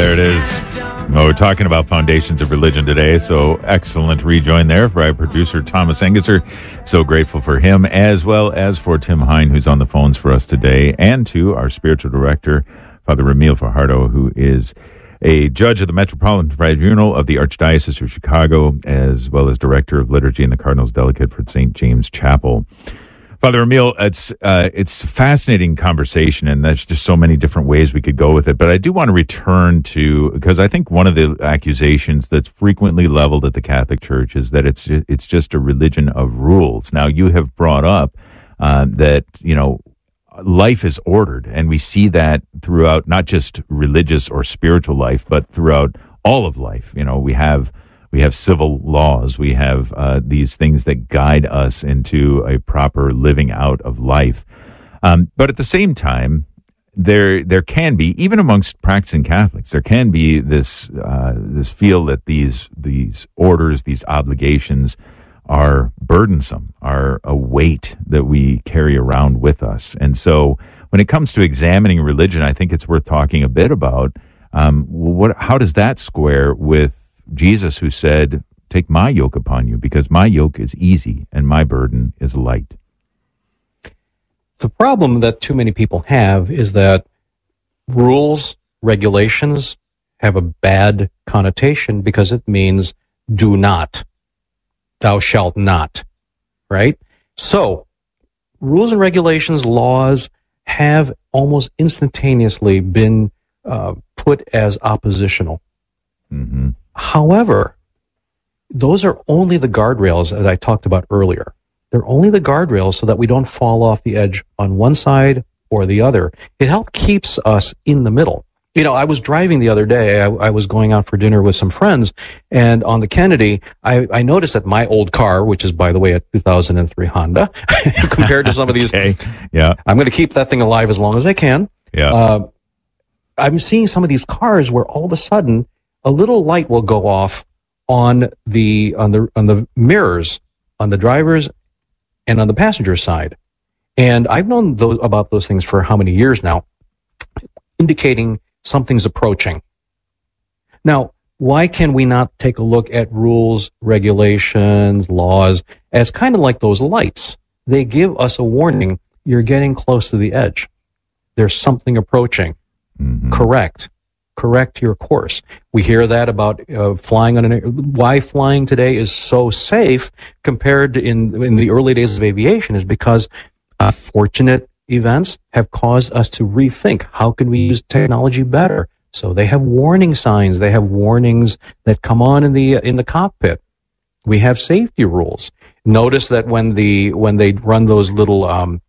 There it is. Well, we're talking about foundations of religion today, so excellent rejoin there for our producer, Thomas Engesser. So grateful for him, as well as for Tim Hine, who's on the phones for us today, and to our spiritual director, Father Ramil Fajardo, who is a judge of the Metropolitan Tribunal of the Archdiocese of Chicago, as well as director of liturgy in the Cardinals Delegate for St. James Chapel. Father Ramil, it's a fascinating conversation, and there's just so many different ways we could go with it. But I do want to return to, because I think one of the accusations that's frequently leveled at the Catholic Church is that it's just a religion of rules. Now, you have brought up that, life is ordered, and we see that throughout not just religious or spiritual life, but throughout all of life. We have civil laws. We have these things that guide us into a proper living out of life. But at the same time, there can be, even amongst practicing Catholics, there can be this feel that these orders, these obligations, are burdensome, are a weight that we carry around with us. And so, when it comes to examining religion, I think it's worth talking a bit about how does that square with Jesus, who said, "Take my yoke upon you, because my yoke is easy and my burden is light." The problem that too many people have is that rules, regulations have a bad connotation because it means do not. Thou shalt not, right? So, rules and regulations, laws have almost instantaneously been put as oppositional. Mm-hmm. However, those are only the guardrails that I talked about earlier. They're only the guardrails so that we don't fall off the edge on one side or the other. It helps keeps us in the middle. I was driving the other day. I was going out for dinner with some friends, and on the Kennedy, I noticed that my old car, which is, by the way, a 2003 Honda, compared to some of these, yeah, I'm going to keep that thing alive as long as I can. Yeah, I'm seeing some of these cars where all of a sudden a little light will go off on the mirrors, on the driver's and on the passenger side. And I've known about those things for how many years now, indicating something's approaching. Now, why can we not take a look at rules, regulations, laws as kind of like those lights? They give us a warning. You're getting close to the edge. There's something approaching. Mm-hmm. Correct your course. We hear that about flying on why flying today is so safe compared to in the early days of aviation is because unfortunate events have caused us to rethink how can we use technology better. So they have warning signs. They have warnings that come on in the cockpit. We have safety rules. Notice that when they run those little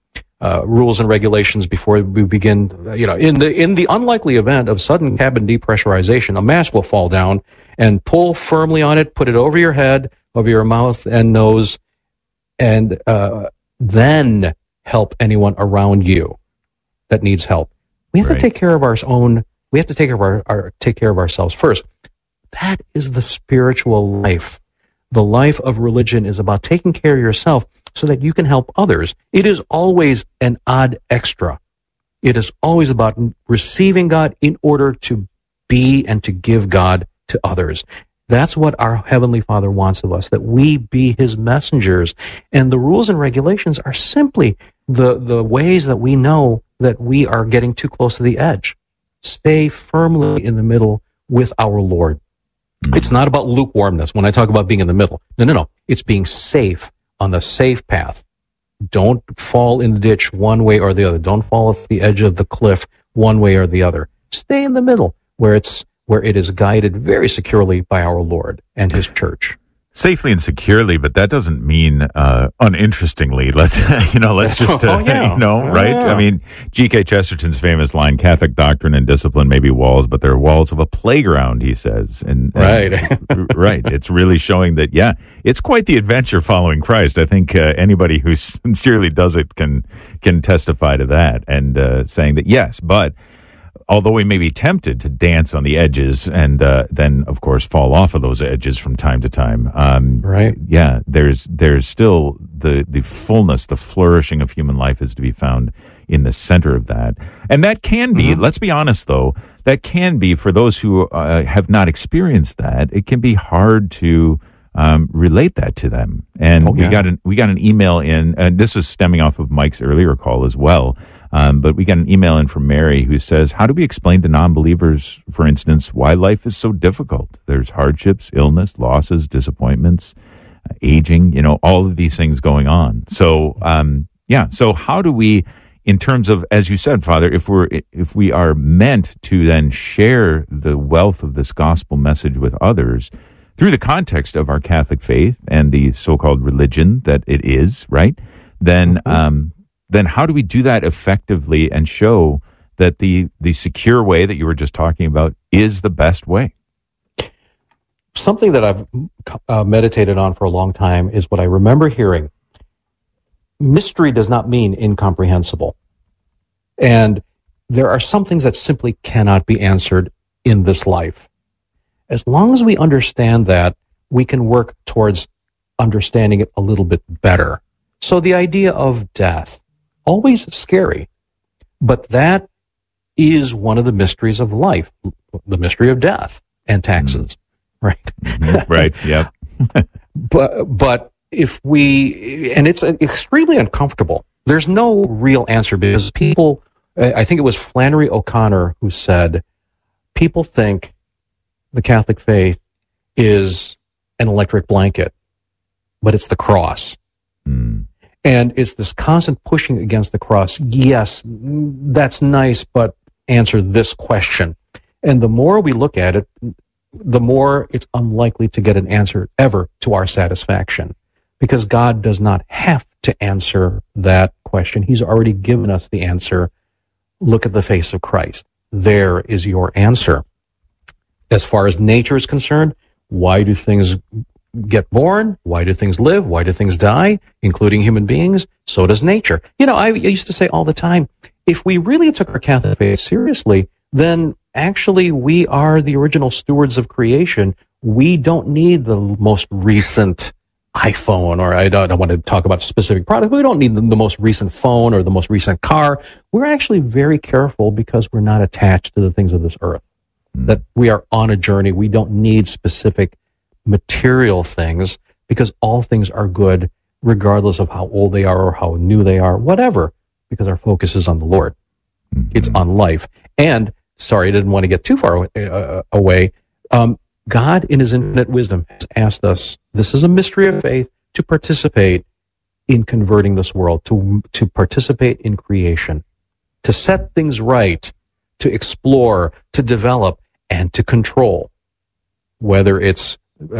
rules and regulations before we begin, in the unlikely event of sudden cabin depressurization, a mask will fall down and pull firmly on it, put it over your head, over your mouth and nose, and then help anyone around you that needs help. We have to take care of our own. We have to take care of ourselves first. That is the spiritual life. The life of religion is about taking care of yourself so that you can help others. It is always an odd extra. It is always about receiving God in order to be and to give God to others. That's what our Heavenly Father wants of us, that we be His messengers. And the rules and regulations are simply the ways that we know that we are getting too close to the edge. Stay firmly in the middle with our Lord. It's not about lukewarmness when I talk about being in the middle. No. It's being safe on the safe path. Don't fall in the ditch one way or the other. Don't fall off the edge of the cliff one way or the other. Stay in the middle where it is guided very securely by our Lord and His church. Safely and securely, but that doesn't mean uninterestingly. Let's just right? Yeah. I mean, G.K. Chesterton's famous line: "Catholic doctrine and discipline may be walls, but they're walls of a playground," he says. And right. Right. It's really showing that, it's quite the adventure following Christ. I think anybody who sincerely does it can testify to that, and saying that yes, but although we may be tempted to dance on the edges and then, of course, fall off of those edges from time to time, right? Yeah, there's still the fullness, the flourishing of human life is to be found in the center of that. And that can be, let's be honest, though, that can be, for those who have not experienced that, it can be hard to relate that to them. And we got an email in, and this is stemming off of Mike's earlier call as well. But we got an email in from Mary who says, how do we explain to non-believers, for instance, why life is so difficult? There's hardships, illness, losses, disappointments, aging, all of these things going on. So, so how do we, in terms of, as you said, Father, if we are meant to then share the wealth of this gospel message with others through the context of our Catholic faith and the so-called religion that it is, right? Then how do we do that effectively and show that the secure way that you were just talking about is the best way? Something that I've meditated on for a long time is what I remember hearing. Mystery does not mean incomprehensible. And there are some things that simply cannot be answered in this life. As long as we understand that, we can work towards understanding it a little bit better. So the idea of death, always scary, but that is one of the mysteries of life, the mystery of death and taxes, right? Right, yeah. But if and it's extremely uncomfortable. There's no real answer because people, I think it was Flannery O'Connor who said, people think the Catholic faith is an electric blanket, but it's the cross. And it's this constant pushing against the cross. Yes, that's nice, but answer this question. And the more we look at it, the more it's unlikely to get an answer ever to our satisfaction. Because God does not have to answer that question. He's already given us the answer. Look at the face of Christ. There is your answer. As far as nature is concerned, why do things get born? Why do things live? Why do things die, including human beings? So does nature. I used to say all the time, if we really took our Catholic faith seriously, then actually we are the original stewards of creation. We don't need the most recent iPhone, or I don't want to talk about a specific product, but we don't need the most recent phone or the most recent car. We're actually very careful because we're not attached to the things of this earth. That we are on a journey. We don't need specific material things because all things are good regardless of how old they are or how new they are, whatever, because our focus is on the Lord. It's on life. And, sorry, I didn't want to get too far away. God, in his infinite wisdom, has asked us, this is a mystery of faith, to participate in converting this world, to participate in creation, to set things right, to explore, to develop, and to control. Whether it's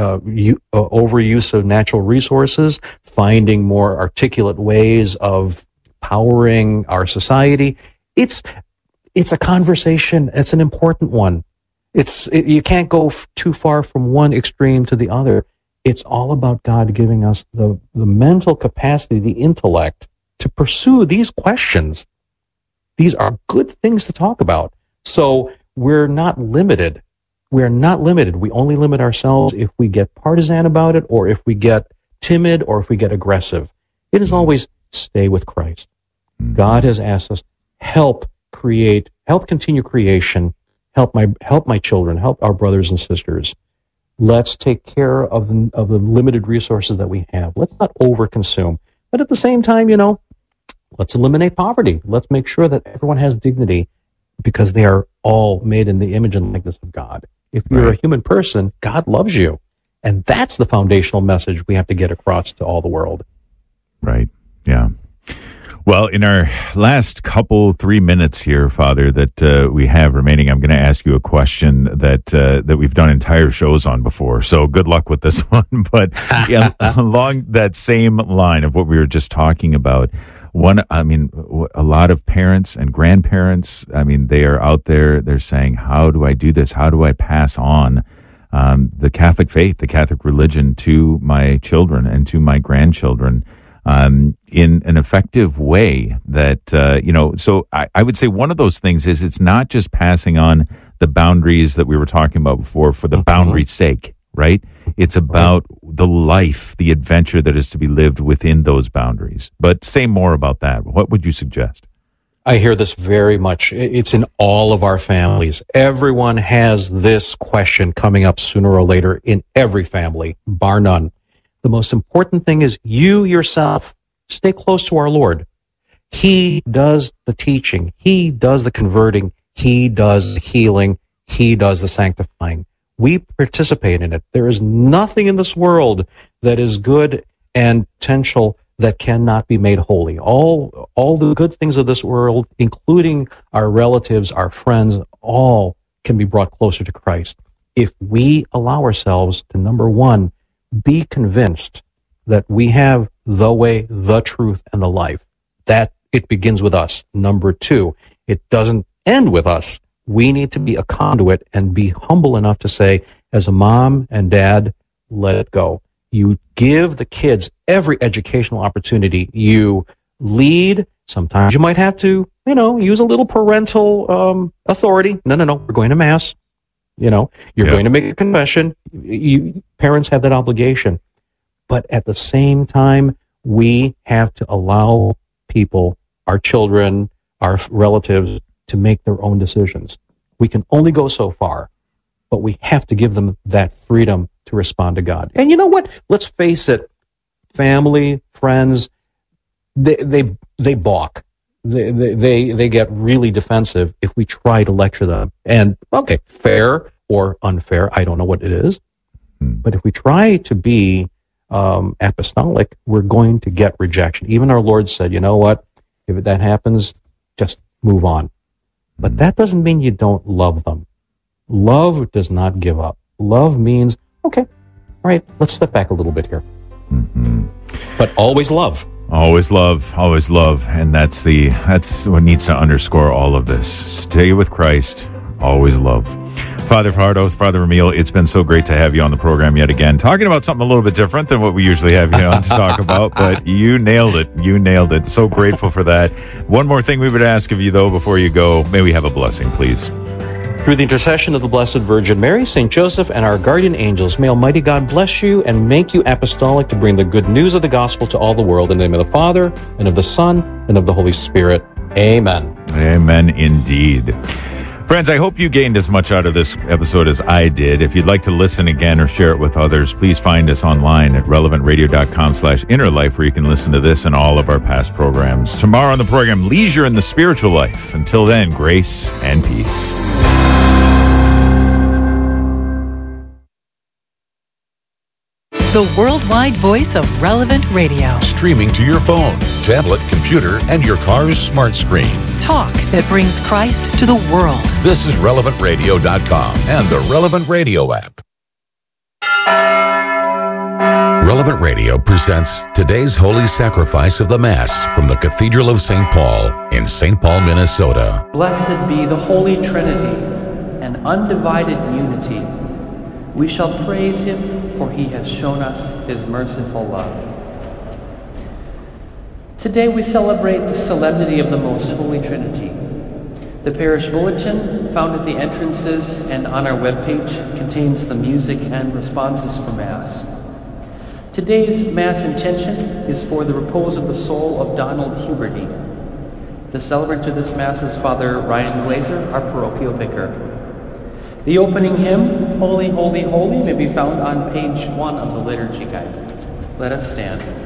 overuse of natural resources, finding more articulate ways of powering our society. It's a conversation. It's an important one. You can't go too far from one extreme to the other. It's all about God giving us the mental capacity, the intellect to pursue these questions. These are good things to talk about. So we're not limited. We're not limited. We only limit ourselves if we get partisan about it, or if we get timid, or if we get aggressive. It is always stay with Christ. God has asked us, help continue creation, help my children, help our brothers and sisters. Let's take care of the limited resources that we have. Let's not overconsume. But at the same time, let's eliminate poverty. Let's make sure that everyone has dignity, because they are all made in the image and likeness of God. If you're a human person, God loves you. And that's the foundational message we have to get across to all the world. Right. Yeah. Well, in our last 3 minutes here, Father, that we have remaining, I'm going to ask you a question that we've done entire shows on before. So good luck with this one. But along that same line of what we were just talking about, a lot of parents and grandparents, they are out there, they're saying, how do I do this? How do I pass on the Catholic faith, the Catholic religion to my children and to my grandchildren in an effective way that, so I would say one of those things is it's not just passing on the boundaries that we were talking about before for the boundary's sake, right? It's about the life, the adventure that is to be lived within those boundaries. But say more about that. What would you suggest? I hear this very much. It's in all of our families. Everyone has this question coming up sooner or later in every family, bar none. The most important thing is you yourself stay close to our Lord. He does the teaching. He does the converting. He does the healing. He does the sanctifying. We participate in it. There is nothing in this world that is good and potential that cannot be made holy. All the good things of this world, including our relatives, our friends, all can be brought closer to Christ if we allow ourselves to, number one, be convinced that we have the way, the truth, and the life. That it begins with us. Number two, it doesn't end with us. We need to be a conduit and be humble enough to say, as a mom and dad, let it go. You give the kids every educational opportunity. You lead. Sometimes you might have to, use a little parental authority. No. We're going to mass. You're going to make a confession. Parents have that obligation. But at the same time, we have to allow people, our children, our relatives, to make their own decisions. We can only go so far, but we have to give them that freedom to respond to God. And you know what? Let's face it, family, friends, they balk. They get really defensive if we try to lecture them. And okay, fair or unfair, I don't know what it is. But if we try to be apostolic, we're going to get rejection. Even our Lord said, you know what? If that happens, just move on. But that doesn't mean you don't love them. Love does not give up. Love means, okay, all right, let's step back a little bit here. Mm-hmm. But always love. Always love, always love. And that's what needs to underscore all of this. Stay with Christ, always love. Father Fajardo, Father Ramil, it's been so great to have you on the program yet again, talking about something a little bit different than what we usually have you on to talk about, but you nailed it. You nailed it. So grateful for that. One more thing we would ask of you, though, before you go. May we have a blessing, please? Through the intercession of the Blessed Virgin Mary, St. Joseph, and our guardian angels, may Almighty God bless you and make you apostolic to bring the good news of the gospel to all the world. In the name of the Father, and of the Son, and of the Holy Spirit. Amen. Amen indeed. Friends, I hope you gained as much out of this episode as I did. If you'd like to listen again or share it with others, please find us online at relevantradio.com/innerlife, where you can listen to this and all of our past programs. Tomorrow on the program, Leisure in the Spiritual Life. Until then, grace and peace. The worldwide voice of Relevant Radio. Streaming to your phone, tablet, computer, and your car's smart screen. Talk that brings Christ to the world. This is relevantradio.com and the Relevant Radio app. Relevant Radio presents today's Holy Sacrifice of the Mass from the Cathedral of St. Paul in St. Paul, Minnesota. Blessed be the Holy Trinity and undivided unity. We shall praise him, for he has shown us his merciful love. Today we celebrate the solemnity of the Most Holy Trinity. The parish bulletin, found at the entrances and on our webpage, contains the music and responses for Mass. Today's Mass intention is for the repose of the soul of Donald Huberty. The celebrant to this Mass is Father Ryan Glazer, our parochial vicar. The opening hymn, Holy, Holy, Holy, may be found on page 1 of the liturgy guide. Let us stand.